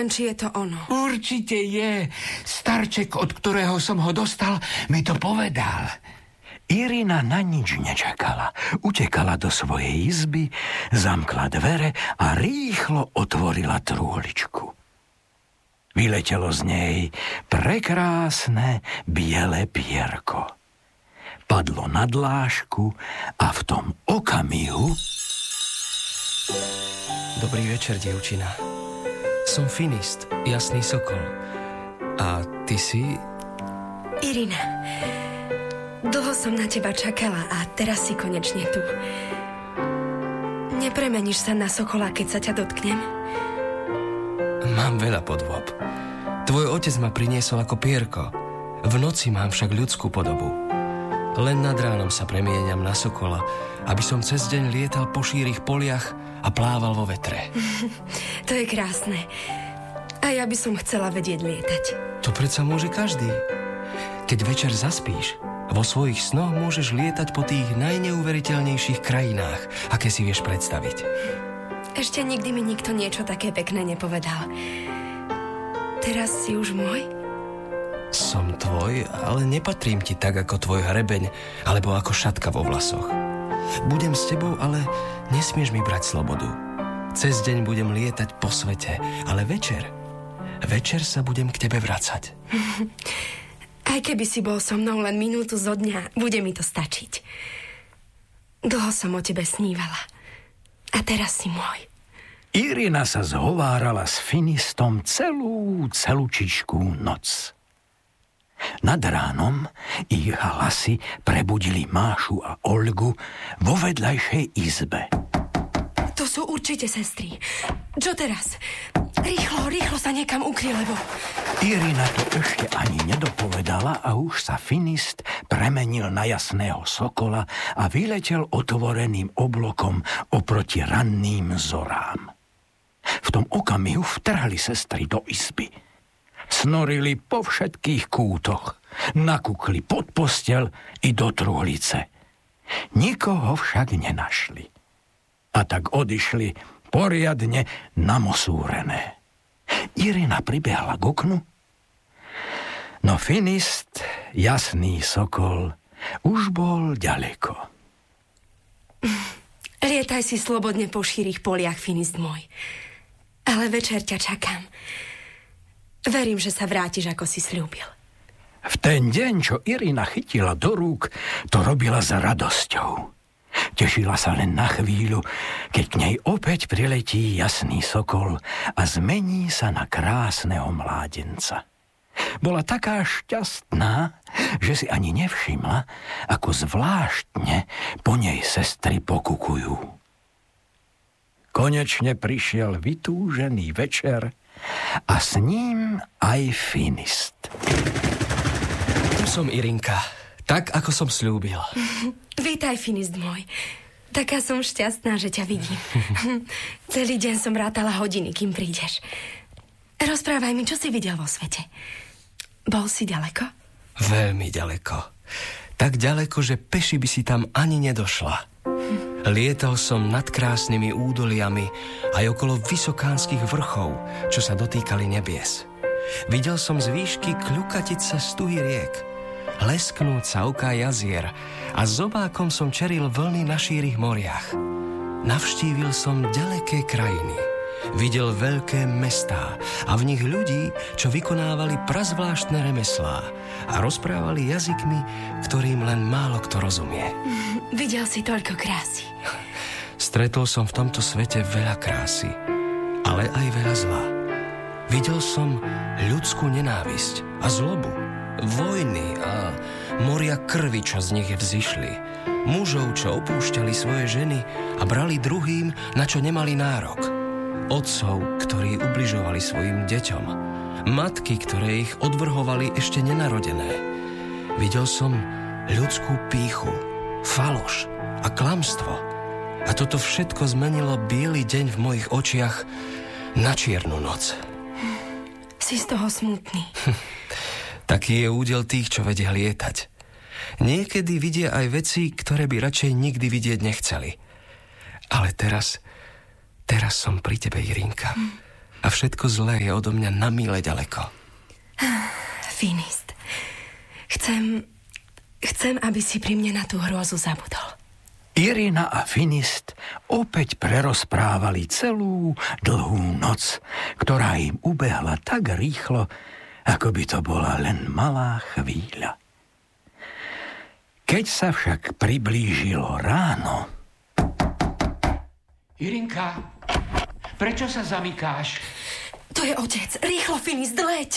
len či je to ono. Určite je. Starček, od ktorého som ho dostal, mi to povedal. Irina na nič nečakala. Utekala do svojej izby, zamkla dvere a rýchlo otvorila trúhličku. Vyletelo z nej prekrásne biele pierko. Padlo na dlášku a v tom okamihu... Dobrý večer, dievčina. Som Finist, jasný sokol. A ty si... Irina, dlho som na teba čakala a teraz si konečne tu. Nepremeníš sa na sokola, keď sa ťa dotknem? Mám veľa podôb. Tvoj otec ma priniesol ako pierko. V noci mám však ľudskú podobu. Len nad ránom sa premieňam na sokola, aby som cez deň lietal po šírých poliach a plával vo vetre. To je krásne. A ja by som chcela vedieť lietať. To predsa môže každý. Keď večer zaspíš, vo svojich snoch môžeš lietať po tých najneuveriteľnejších krajinách, aké si vieš predstaviť. Ešte nikdy mi nikto niečo také pekné nepovedal. Teraz si už môj? Som tvoj, ale nepatrím ti tak ako tvoj hrebeň alebo ako šatka vo vlasoch. Budem s tebou, ale nesmieš mi brať slobodu. Cez deň budem lietať po svete, ale večer sa budem k tebe vracať. Aj keby si bol so mnou len minútu zo dňa, bude mi to stačiť. Dlho som o tebe snívala. A teraz si môj. Irina sa zhovárala s Finistom celúčičkú noc. Nad ránom ich hlasy prebudili Mášu a Olgu vo vedľajšej izbe. To sú určite sestry. Čo teraz? Rýchlo sa niekam ukry, lebo... Irina to ešte ani nedopovedala a už sa Finist premenil na jasného sokola a vyletel otvoreným oblokom oproti ranným zorám. V tom okamihu vtrhli sestry do izby. Snorili po všetkých kútoch, nakúkli pod posteľ i do truhlice. Nikoho však nenašli. A tak odišli poriadne namosúrené. Irina pribehla k oknu, no Finist, jasný sokol, už bol ďaleko. Lietaj si slobodne po šírých poliach, Finist môj. Ale večer ťa čakám. Verím, že sa vrátiš, ako si sľúbil. V ten deň, čo Irina chytila do rúk, to robila s radosťou. Tešila sa len na chvíľu, keď k nej opäť priletí jasný sokol a zmení sa na krásneho mládenca. Bola taká šťastná, že si ani nevšimla, ako zvláštne po nej sestry pokukujú. Konečne prišiel vytúžený večer a s ním aj Finist. Tu som, Irinka, tak ako som sľúbil. Vítaj, Finist môj. Taká som šťastná, že ťa vidím. Celý deň som rátala hodiny, kým prídeš. Rozprávaj mi, čo si videl vo svete. Bol si ďaleko? Veľmi ďaleko. Tak ďaleko, že peši by si tam ani nedošla. Lietal som nad krásnymi údoliami aj okolo vysokánskych vrchov, čo sa dotýkali nebies. Videl som z výšky kľukatiť sa stuhy riek, lesknúť sa oká jazier a zobákom som čeril vlny na šírých moriach. Navštívil som ďaleké krajiny, videl veľké mestá a v nich ľudí, čo vykonávali prazvláštne remeslá a rozprávali jazykmi, ktorým len málo kto rozumie. Videl si toľko krásy. Stretol som v tomto svete veľa krásy, ale aj veľa zla. Videl som ľudskú nenávisť a zlobu, vojny a moria krvi, čo z nich vzišli. Mužov, čo opúšťali svoje ženy a brali druhým, na čo nemali nárok. Otcov, ktorí ubližovali svojim deťom. Matky, ktoré ich odvrhovali ešte nenarodené. Videl som ľudskú pýchu, faloš a klamstvo. A toto všetko zmenilo biely deň v mojich očiach na čiernu noc. Si z toho smutný. Taký je údel tých, čo vedia lietať. Niekedy vidia aj veci, ktoré by radšej nikdy vidieť nechceli. Ale teraz som pri tebe, Irinka. a všetko zlé je odo mňa na míle ďaleko. Finist, chcem, aby si pri mne na tú hrôzu zabudol. Irina a Finist opäť prerozprávali celú dlhú noc, ktorá im ubehla tak rýchlo, ako by to bola len malá chvíľa. Keď sa však priblížilo ráno... Irinka, prečo sa zamykáš? To je otec. Rýchlo, Finist, leď!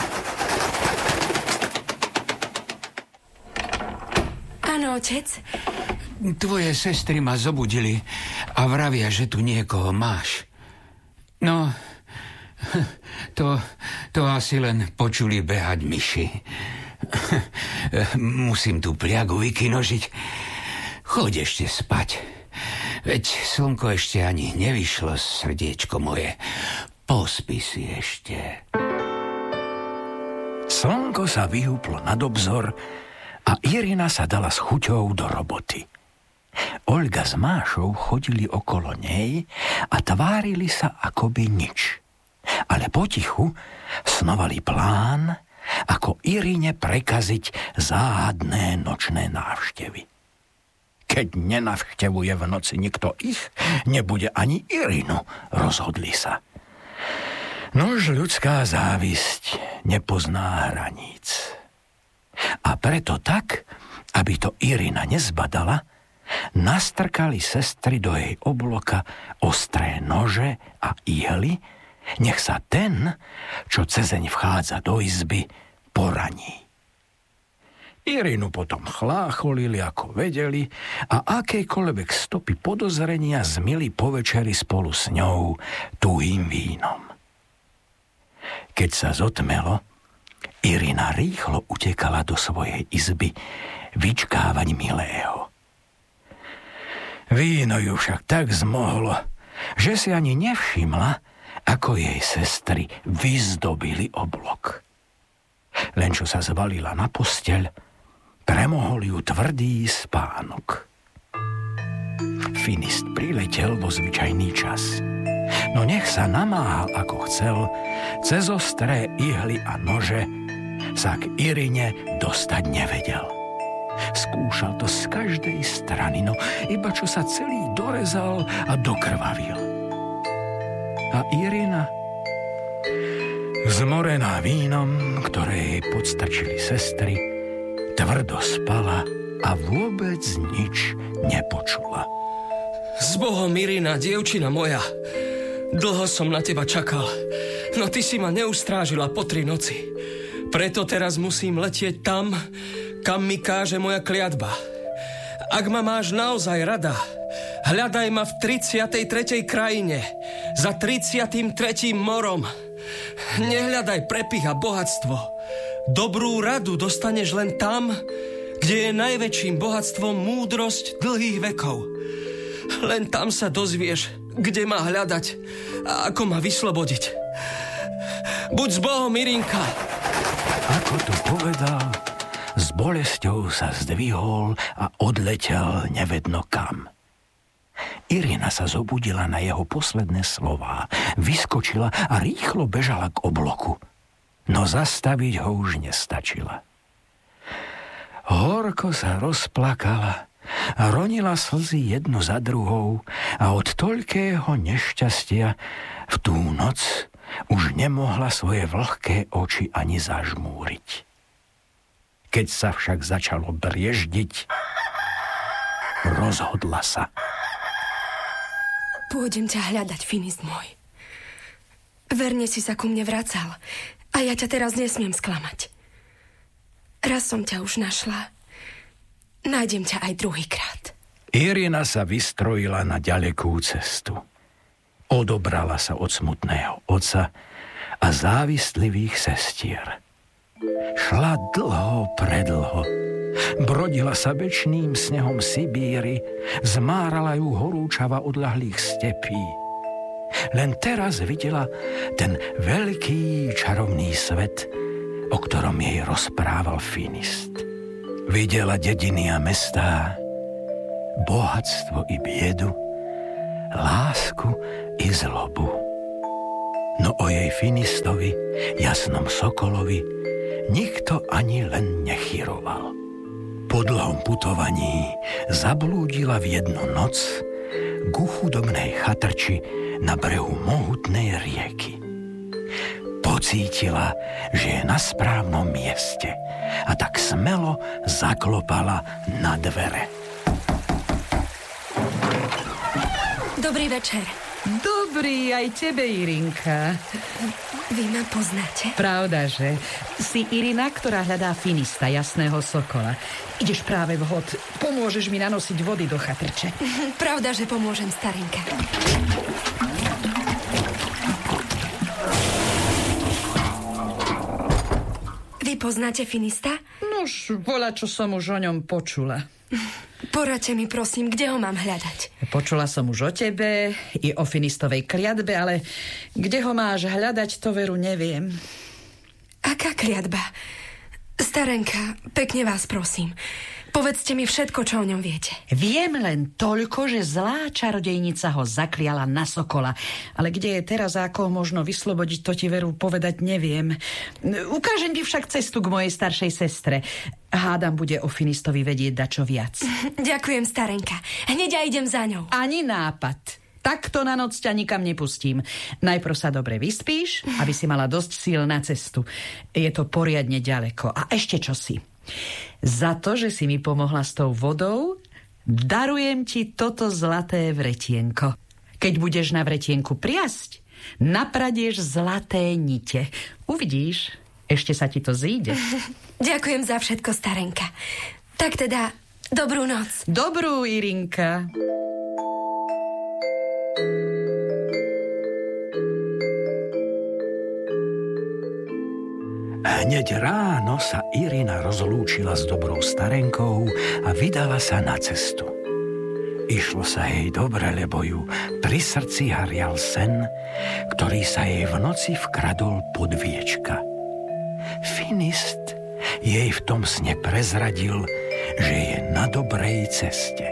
Áno, otec. Tvoje sestry ma zobudili a vravia, že tu niekoho máš. No, to asi len počuli behať myši. Musím tú pliagu vykinožiť. Choď ešte spať. Veď slnko ešte ani nevyšlo, srdiečko moje. Pospí si ešte. Slnko sa vyhúplo nad obzor a Irina sa dala s chuťou do roboty. Olga s Mášou chodili okolo nej a tvárili sa akoby nič. Ale potichu snovali plán, ako Irine prekaziť záhadné nočné návštevy. Keď nenavštevuje v noci nikto ich, nebude ani Irinu, rozhodli sa. Nož ľudská závisť nepozná hraníc. A preto tak, aby to Irina nezbadala, nastrkali sestry do jej obloka ostré nože a ihly, nech sa ten, čo cezeň vchádza do izby, poraní. Irinu potom chlácholili, ako vedeli, a akékoľvek stopy podozrenia zmili po večeri spolu s ňou tuhým vínom. Keď sa zotmelo, Irina rýchlo utekala do svojej izby vyčkávať milého. Víno ju však tak zmohlo, že si ani nevšimla, ako jej sestry vyzdobili oblok. Len čo sa zvalila na posteľ, premohol ju tvrdý spánok. Finist priletel vo zvyčajný čas. No nech sa namáhal ako chcel, cez ostré ihly a nože sa k Irine dostať nevedel. Skúšal to z každej strany, no iba čo sa celý dorezal a dokrvavil. A Irina, zmorená vínom, ktoré jej podstrčili sestry, tvrdo spala a vôbec nič nepočula. S Bohom, Irina, dievčina moja. Dlho som na teba čakal, no ty si ma neustrážila po 3 noci. Preto teraz musím letieť tam, kam mi káže moja kliatba. Ak ma máš naozaj rada, hľadaj ma v 33. krajine, za 33. morom. Nehľadaj prepich a bohatstvo. Dobrú radu dostaneš len tam, kde je najväčším bohatstvom múdrosť dlhých vekov. Len tam sa dozvieš, kde ma hľadať a ako ma vyslobodiť. Buď s Bohom, Irinka. Ako to povedal, s bolesťou sa zdvihol a odletel nevedno kam. Irina sa zobudila na jeho posledné slová, vyskočila a rýchlo bežala k obloku. No zastaviť ho už nestačila. Horko sa rozplakala a ronila slzy jednu za druhou a od toľkého nešťastia v tú noc už nemohla svoje vlhké oči ani zažmúriť. Keď sa však začalo brieždiť, rozhodla sa. Pôjdem ťa hľadať, Finist môj. Verne si sa ku mne vracal a ja ťa teraz nesmiem sklamať. Raz som ťa už našla. Nájdem ťa aj druhýkrát. Irina sa vystrojila na ďalekú cestu. Odobrala sa od smutného otca a závislivých sestier. Šla dlho predlho. Brodila sa večným snehom Sibíry, zmárala ju horúčava odľahlých stepí. Len teraz videla ten veľký čarovný svet, o ktorom jej rozprával Finist. Videla dediny a mestá, bohatstvo i biedu, lásku i zlobu. No o jej Finistovi, jasnom sokolovi, nikto ani len nechyroval. Po dlhom putovaní zablúdila v jednu noc ku chudobnej chatrči na brehu mohutnej rieky. Pocítila, že je na správnom mieste a tak smelo zaklopala na dvere. Dobrý večer. Dobrý, aj tebe, Irinka. Vy ma poznáte? Pravda, že? Si Irina, ktorá hľadá Finista, jasného sokola. Ideš práve vhod. Pomôžeš mi nanosiť vody do chatrče. Pravda, že pomôžem, starenka. Vy poznáte Finista? Nož, bola, čo som už o ňom počula. Poradte mi, prosím, kde ho mám hľadať? Počula som už o tebe i o Finistovej kliatbe, ale kde ho máš hľadať, to veru neviem. Aká kliatba? Starenka, pekne vás prosím. Povedzte mi všetko, čo o ňom viete. Viem len toľko, že zlá čarodejnica ho zakliala na sokola. Ale kde je teraz a ako ho možno vyslobodiť, to ti veru povedať neviem. Ukážem ti však cestu k mojej staršej sestre. Hádam, bude o Finistovi vedieť dačo viac. Ďakujem, starenka. Hneď ja idem za ňou. Ani nápad. Takto na noc ťa nikam nepustím. Najprv sa dobre vyspíš, aby si mala dosť síl na cestu. Je to poriadne ďaleko. A ešte čosi. Za to, že si mi pomohla s tou vodou, darujem ti toto zlaté vretienko. Keď budeš na vretienku priasť, napradieš zlaté nite. Uvidíš, ešte sa ti to zíde. Ďakujem za všetko, starenka. Tak teda, dobrú noc. Dobrú, Irinka. Hneď ráno sa Irina rozlúčila s dobrou starenkou a vydala sa na cestu. Išlo sa jej dobre, lebo ju pri srdci harial sen, ktorý sa jej v noci vkradol pod viečka. Finist jej v tom sne prezradil, že je na dobrej ceste.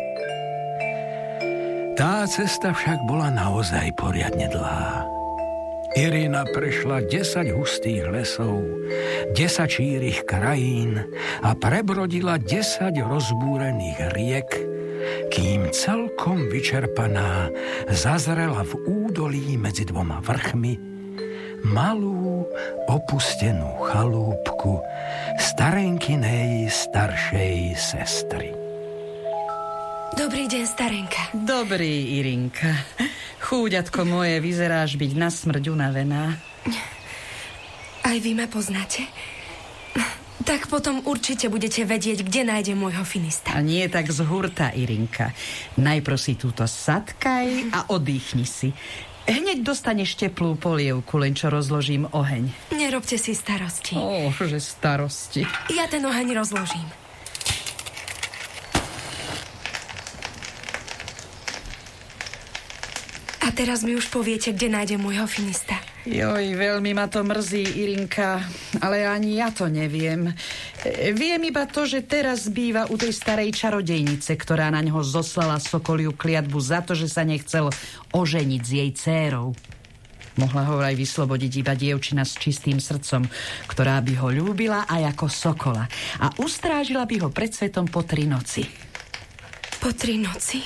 Tá cesta však bola naozaj poriadne dlhá. Irina prešla 10 hustých lesov, 10 šírých krajín a prebrodila 10 rozbúrených riek, kým celkom vyčerpaná zazrela v údolí medzi dvoma vrchmi malú opustenú chalúbku starenkinej staršej sestry. Dobrý deň, starenka. Dobrý, Irinka. Chúďatko moje, vyzeráš byť na smrť unavená. Aj vy ma poznáte? Tak potom určite budete vedieť, kde nájdem môjho Finista. A nie tak z hurta, Irinka. Najprv si túto sadkaj a oddychni si. Hneď dostaneš teplú polievku, len čo rozložím oheň. Nerobte si starosti. Že starosti. Ja ten oheň rozložím. A teraz mi už poviete, kde nájdem môjho Finista. Joj, veľmi ma to mrzí, Irinka, ale ani ja to neviem. Viem iba to, že teraz býva u tej starej čarodejnice, ktorá na ňoho zoslala sokoliu kliatbu za to, že sa nechcel oženiť s jej dcérou. Mohla ho vraj vyslobodiť iba dievčina s čistým srdcom, ktorá by ho ľúbila aj ako sokola a ustrážila by ho pred svetom po 3 noci. Po 3 noci?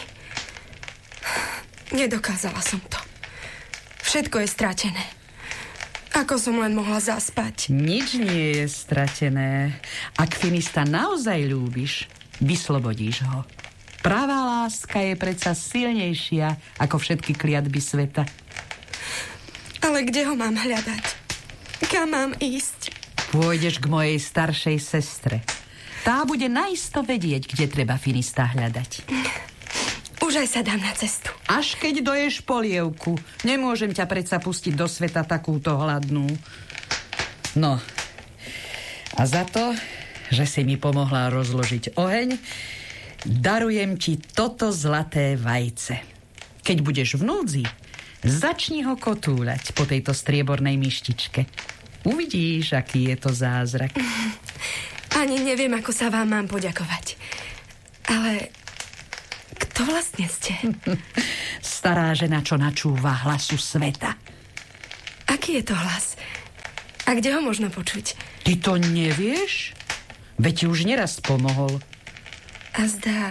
Nedokázala som to. Všetko je stratené. Ako som len mohla zaspať? Nič nie je stratené. Ak Finista naozaj ľúbiš, vyslobodíš ho. Pravá láska je predsa silnejšia ako všetky kliatby sveta. Ale kde ho mám hľadať? Kam mám ísť? Pôjdeš k mojej staršej sestre. Tá bude naisto vedieť, kde treba Finista hľadať. Už aj sa dám na cestu. Až keď doješ polievku. Nemôžem ťa predsa pustiť do sveta takúto hladnú. No. A za to, že si mi pomohla rozložiť oheň, darujem ti toto zlaté vajce. Keď budeš v núdzi, začni ho kotúľať po tejto striebornej myštičke. Uvidíš, aký je to zázrak. Ani neviem, ako sa vám mám poďakovať. Ale kto vlastne ste? Stará žena, čo načúva hlasu sveta. Aký Aký je to hlas? A kde ho možno počuť? Ty to nevieš? Veď ti už neraz pomohol. A zdá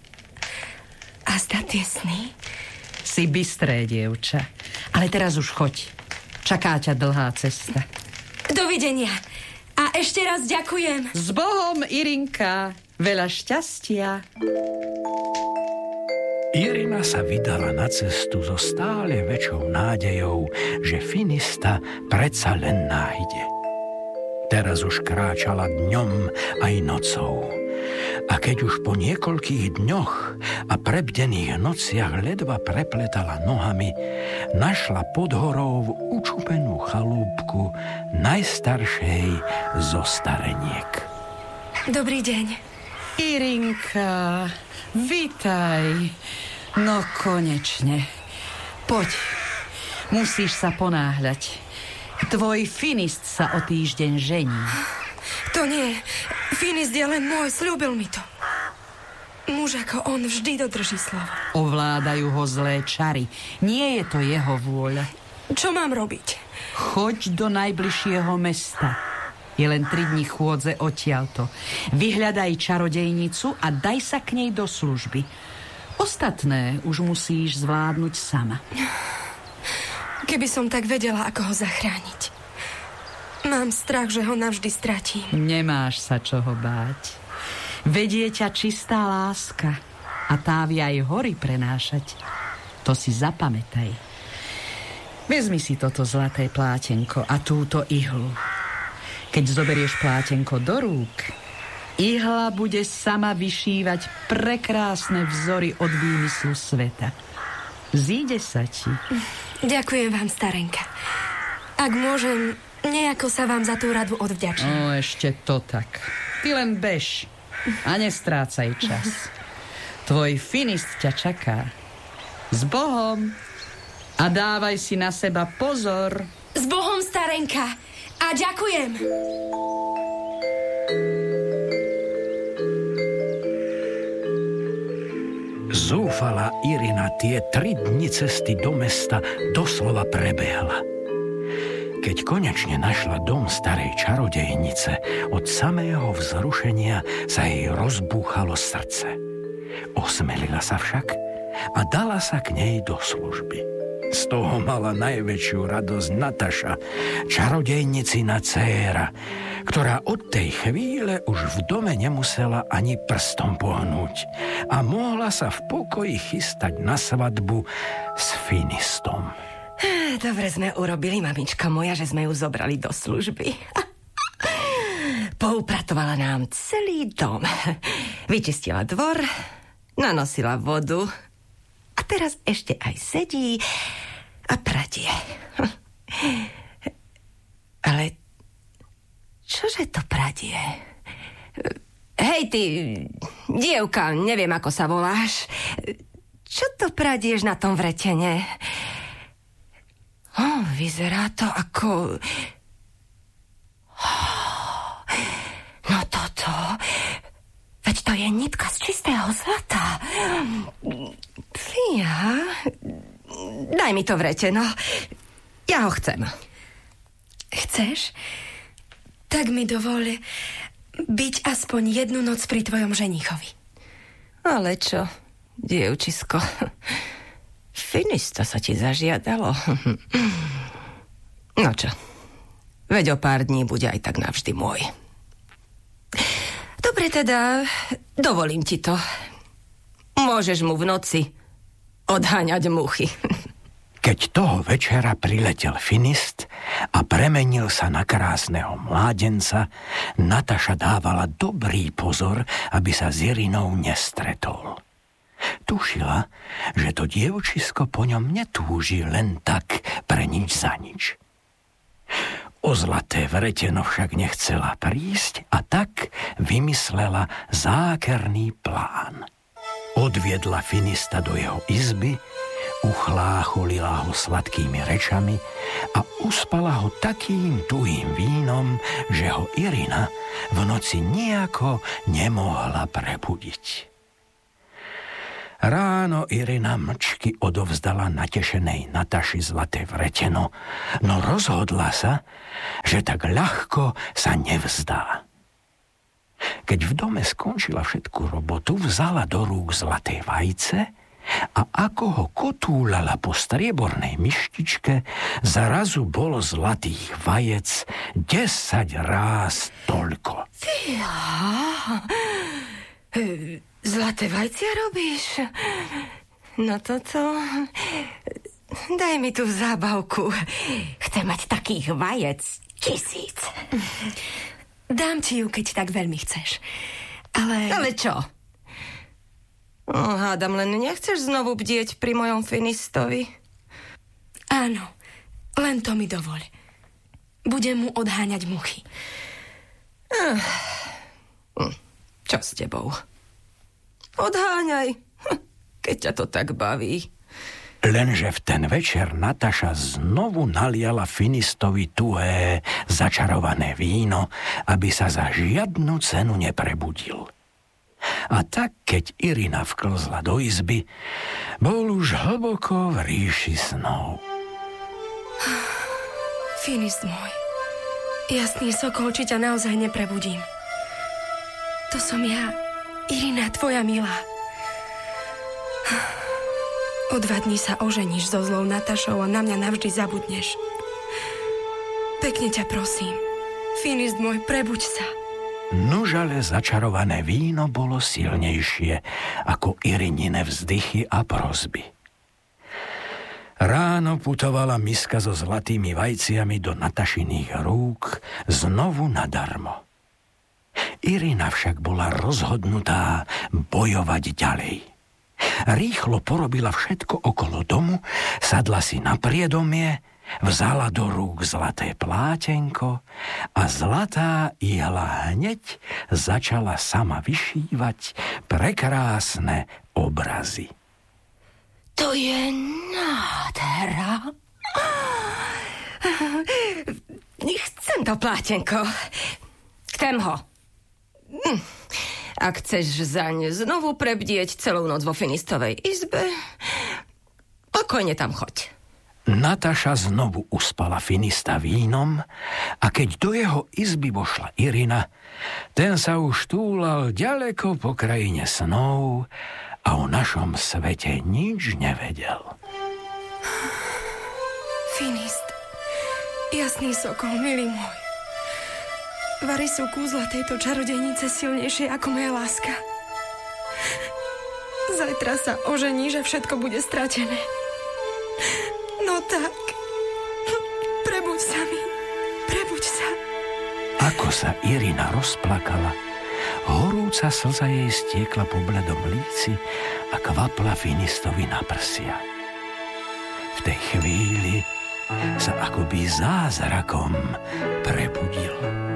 tie sny? Si bystré, dievča. Ale teraz už choď. Čaká ťa dlhá cesta. Dovidenia. A ešte raz ďakujem. S Bohom, Irinka. Veľa šťastia. Irina sa vydala na cestu so stále väčšou nádejou, že Finista predsa len nájde. Teraz už kráčala dňom aj nocou. A keď už po niekoľkých dňoch a prebdených nociach ledva prepletala nohami, našla pod horou učupenú chalúbku najstaršej zo stareniek. Dobrý deň. Irinka, vitaj. No konečne. Poď. Musíš sa ponáhľať. Tvoj Finist sa o týždeň žení. To nie. Finist je len môj, sľúbil mi to. Muž ako on vždy dodrží slovo. Ovládajú ho zlé čary. Nie je to jeho vôľa. Čo mám robiť? Choď do najbližšieho mesta. Je len 3 dní chôdze odtiaľto. Vyhľadaj čarodejnicu a daj sa k nej do služby. Ostatné už musíš zvládnuť sama. Keby som tak vedela, ako ho zachrániť. Mám strach, že ho navždy stratím. Nemáš sa čoho báť. Vedie ťa čistá láska a tá vie aj hory prenášať. To si zapamätaj. Vezmi si toto zlaté plátenko a túto ihlu. Keď zoberieš plátenko do rúk, ihla bude sama vyšívať prekrásne vzory od výmyslu sveta. Zíde sa ti. Ďakujem vám, starenka. Ak môžem, nejako sa vám za tú radu odvďačím. No, ešte to tak. Ty len bež a nestrácaj čas. Tvoj Finist ťa čaká. S Bohom a dávaj si na seba pozor. S Bohom, starenka. A ďakujem. Zúfala Irina tie 3 dni cesty do mesta doslova prebehla. Keď konečne našla dom starej čarodejnice, od samého vzrušenia sa jej rozbúchalo srdce. Osmelila sa však a dala sa k nej do služby. Z toho mala najväčšiu radosť Nataša, čarodejnicina dcéra, ktorá od tej chvíle už v dome nemusela ani prstom pohnúť a mohla sa v pokoji chystať na svadbu s Finistom. Dobre sme urobili, mamička moja, že sme ju zobrali do služby. Poupratovala nám celý dom. Vyčistila dvor, nanosila vodu a teraz ešte aj sedí a pratie. Ale čože to pradie? Hej ty, dievka, neviem ako sa voláš. Čo to pradieš na tom vretene? Vyzerá to ako... No toto... Veď to je nitka z čistého zlata. Fíha... Daj mi to vreteno. Ja ho chcem. Chceš? Tak mi dovol byť aspoň 1 noc pri tvojom ženichovi. Ale čo, dievčisko... Finista sa ti zažiadalo. No čo, veď o pár dní bude aj tak navždy môj. Dobre teda, dovolím ti to. Môžeš mu v noci odháňať muchy. Keď toho večera priletel Finist a premenil sa na krásneho mládenca, Nataša dávala dobrý pozor, aby sa s Irinou nestretol. Tušila, že to dievčisko po ňom netúži len tak pre nič za nič. O zlaté vreteno však nechcela prísť a tak vymyslela zákerný plán. Odviedla Finista do jeho izby, uchlácholila ho sladkými rečami a uspala ho takým tuhým vínom, že ho Irina v noci nijako nemohla prebudiť. Ráno Irina mlčky odovzdala natešenej Nataši zlaté vreteno, no rozhodla sa, že tak ľahko sa nevzdá. Keď v dome skončila všetku robotu, vzala do rúk zlaté vajce a ako ho kotúľala po striebornej myštičke, zrazu bolo zlatých vajec 10 ráz toľko. Fíha, zlaté vajcia robíš? No toto... Daj mi tú zábavku. Chcem mať takých vajec 1000. Dám ti ju, keď tak veľmi chceš. Ale čo? Hádam, len nechceš znovu bdieť pri mojom Finistovi? Áno, len to mi dovoľ. Budem mu odháňať muchy. Čo s tebou? Odháňaj, keď ťa to tak baví. Lenže v ten večer Nataša znovu naliala Finistovi tuhé, začarované víno, aby sa za žiadnu cenu neprebudil. A tak, keď Irina vklzla do izby, bol už hlboko v ríši snov. Finist môj, jasný sokol, či ťa naozaj neprebudím. To som ja, Irina, tvoja milá. O 2 dní sa oženíš so zlou Natašou a na mňa navždy zabudneš. Pekne ťa prosím, Finist môj, prebuď sa. Nužale začarované víno bolo silnejšie ako Irinine vzdychy a prosby. Ráno putovala miska so zlatými vajciami do Natašiných rúk znovu nadarmo. Irina však bola rozhodnutá bojovať ďalej. Rýchlo porobila všetko okolo domu, sadla si na priedomie, vzala do rúk zlaté plátenko a zlatá ihla hneď začala sama vyšívať prekrásne obrazy. To je nádhera. Chcem to plátenko. Chcem ho. Ak chceš zaň znovu prebdieť celú noc vo Finistovej izbe, pokojne tam choď. Nataša znovu uspala Finista vínom a keď do jeho izby vošla Irina, ten sa už túlal ďaleko po krajine snov a o našom svete nič nevedel. Finist, jasný sokol, milý môj. Vary sú kúzla tejto čarodejnice silnejšie ako moja láska. Zajtra sa ožení, že všetko bude stratené. No tak, prebuď sa mi, prebuď sa. Ako sa Irina rozplakala, horúca slza jej stiekla po bledom líci a kvapla Finistovi na prsia. V tej chvíli sa akoby zázrakom prebudil.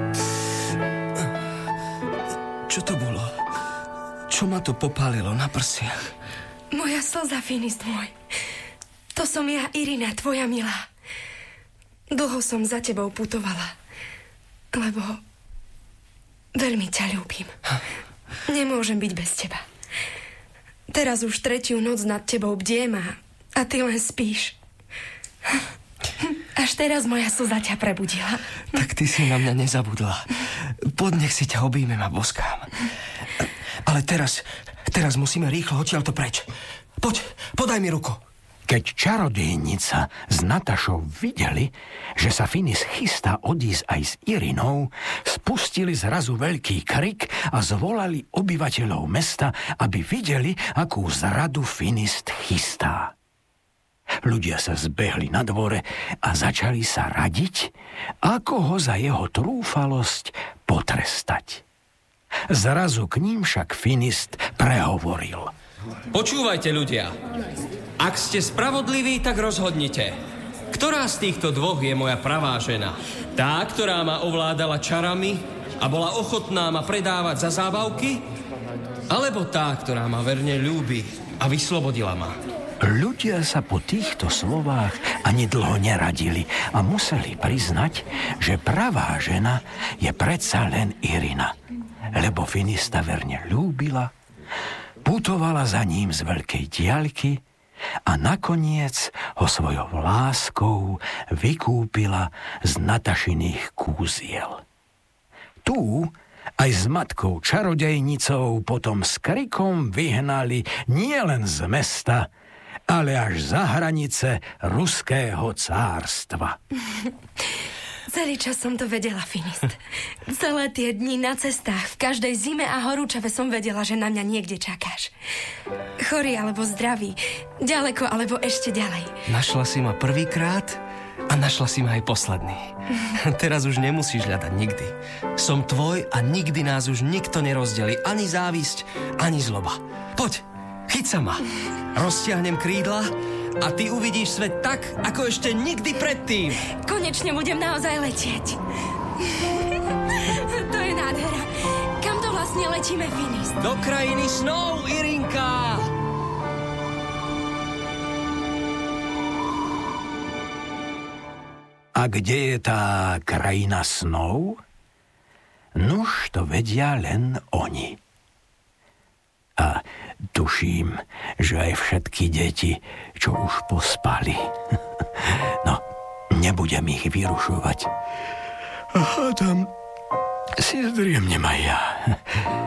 Čo to bolo? Čo ma to popálilo na prsiach? Moja slza, Finist môj. To som ja, Irina, tvoja milá. Dlho som za tebou putovala, lebo veľmi ťa ľúbim. Nemôžem byť bez teba. Teraz už 3. noc nad tebou bdiem a ty len spíš. Až teraz moja slza ťa prebudila. Tak ty si na mňa nezabudla. Poď, nech si ťa objímem a boskám. Ale teraz musíme rýchlo odtiaľto preč. Poď, podaj mi ruku. Keď čarodejnica s Natašou videli, že sa Finis chystá odísť aj s Irinou, spustili zrazu veľký krik a zvolali obyvateľov mesta, aby videli, akú zradu Finist chystá. Ľudia sa zbehli na dvore a začali sa radiť, ako ho za jeho trúfalosť potrestať. Zrazu k ním však Finist prehovoril. Počúvajte, ľudia. Ak ste spravodliví, tak rozhodnite. Ktorá z týchto dvoch je moja pravá žena? Tá, ktorá ma ovládala čarami a bola ochotná ma predávať za zábavky? Alebo tá, ktorá ma verne ľúbi a vyslobodila ma? Ľudia sa po týchto slovách ani dlho neradili a museli priznať, že pravá žena je predsa len Irina, lebo Finista verne ľúbila putovala za ním z veľkej diaľky a nakoniec ho svojou láskou vykúpila z Natašiných kúziel. Tu aj s matkou čarodejnicou potom s krikom vyhnali nielen z mesta, ale až za hranice ruského cárstva. Celý čas som to vedela, Finist. Celé tie dni na cestách, v každej zime a horúčave som vedela, že na mňa niekde čakáš. Chorý alebo zdravý, ďaleko alebo ešte ďalej. Našla si ma prvýkrát a našla si ma aj posledný. Teraz už nemusíš hľadať nikdy. Som tvoj a nikdy nás už nikto nerozdelí. Ani závisť, ani zloba. Poď, chyť sa ma. Roztiahnem krídla a ty uvidíš svet tak, ako ešte nikdy predtým. Konečne budem naozaj letieť. To je nádhera. Kam to vlastne letíme, Finist? Do krajiny snov, Irinka! A kde je tá krajina snov? Nuž to vedia len oni. A tuším, že aj všetky deti, čo už pospali. No, nebudem ich vyrušovať. A tam si zdriemnem aj ja.